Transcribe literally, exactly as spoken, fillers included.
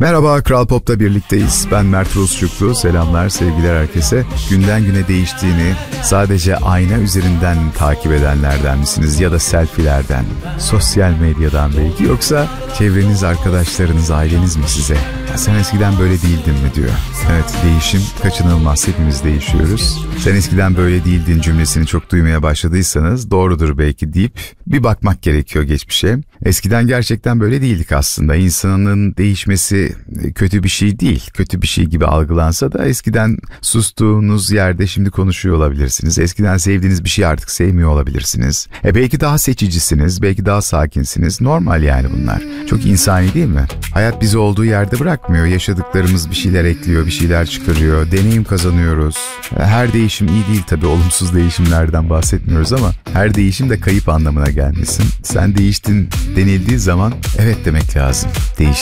Merhaba, Kral Pop'ta birlikteyiz. Ben Mert Rusçuklu. Selamlar, sevgiler herkese. Günden güne değiştiğini sadece ayna üzerinden takip edenlerden misiniz? Ya da selfie'lerden, sosyal medyadan belki. Yoksa çevreniz, arkadaşlarınız, aileniz mi size? Ya sen eskiden böyle değildin mi diyor. Evet, değişim kaçınılmaz. Hepimiz değişiyoruz. Sen eskiden böyle değildin cümlesini çok duymaya başladıysanız doğrudur belki deyip bir bakmak gerekiyor geçmişe. Eskiden gerçekten böyle değildik aslında. İnsanın değişmesi kötü bir şey değil. Kötü bir şey gibi algılansa da eskiden sustuğunuz yerde şimdi konuşuyor olabilirsiniz. Eskiden sevdiğiniz bir şey artık sevmiyor olabilirsiniz. E belki daha seçicisiniz, belki daha sakinsiniz. Normal yani bunlar. Çok insani değil mi? Hayat bizi olduğu yerde bırakmıyor. Yaşadıklarımız bir şeyler ekliyor, bir şeyler çıkarıyor. Deneyim kazanıyoruz. Her değişim iyi değil tabii. Olumsuz değişimlerden bahsetmiyoruz ama her değişim de kayıp anlamına gelmesin. Sen değiştin denildiği zaman evet demek lazım. Değiştim.